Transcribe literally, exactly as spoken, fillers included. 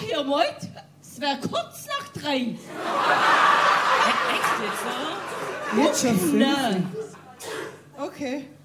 hier, Meut. Es wäre kurz nach drei. Echt jetzt, Jetzt schon fünf? Nein. Okay.